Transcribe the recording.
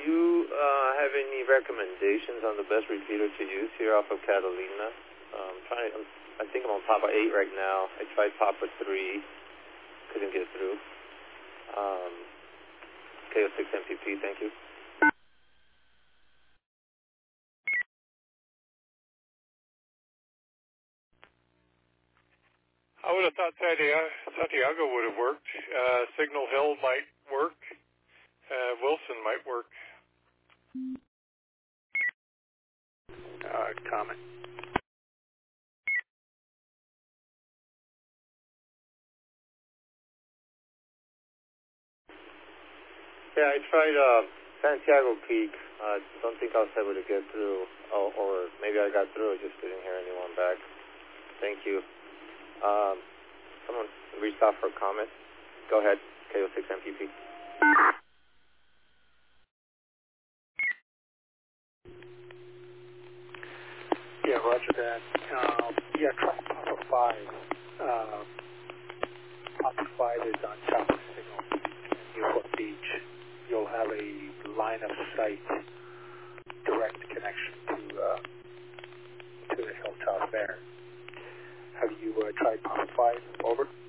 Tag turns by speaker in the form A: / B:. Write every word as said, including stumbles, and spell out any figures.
A: you uh, have any recommendations on the best repeater to use here off of Catalina? Um, trying, I'm, I think I'm on Papa eight right now. I tried Papa three, couldn't get through. Um, K O six M P P, thank you.
B: I would have thought Santiago, Santiago would have worked. Uh, Signal Hill might work. Uh, Wilson might work.
C: Uh, comment.
A: Yeah, I tried uh, Santiago Peak. I uh, don't think I was able to get through, or, or maybe I got through, I just didn't hear anyone back. Thank you. Um, someone reached out for a comment. Go ahead, K O six M P P.
C: Yeah, roger that. Um, yeah, try Papa five. Um, Papa five is on top of Signal in Newport Beach. You'll have a line of sight direct connection to uh, to the hilltop there. Have you uh, tried Papa five? Over.